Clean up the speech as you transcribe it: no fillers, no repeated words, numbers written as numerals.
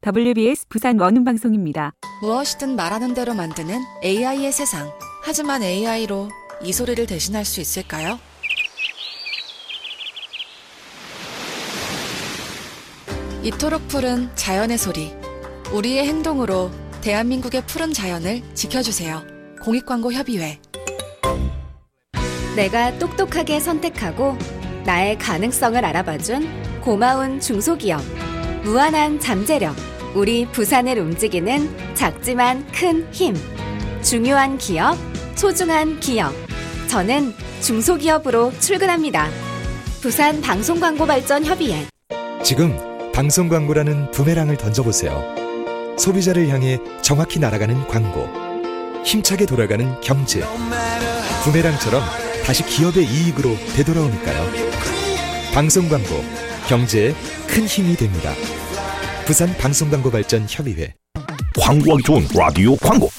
WBS 부산 원음방송입니다. 무엇이든 말하는 대로 만드는 AI의 세상. 하지만 AI로 이 소리를 대신할 수 있을까요? 이토록 푸른 자연의 소리. 우리의 행동으로 대한민국의 푸른 자연을 지켜주세요. 공익광고협의회. 내가 똑똑하게 선택하고 나의 가능성을 알아봐준 고마운 중소기업. 무한한 잠재력. 우리 부산을 움직이는 작지만 큰 힘. 중요한 기업, 소중한 기업. 저는 중소기업으로 출근합니다. 부산 방송광고발전협의회. 지금 방송광고라는 부메랑을 던져보세요. 소비자를 향해 정확히 날아가는 광고, 힘차게 돌아가는 경제. 부메랑처럼 다시 기업의 이익으로 되돌아오니까요. 방송광고, 경제에 큰 힘이 됩니다. 부산 방송광고발전협의회. 광고하기 좋은 라디오 광고.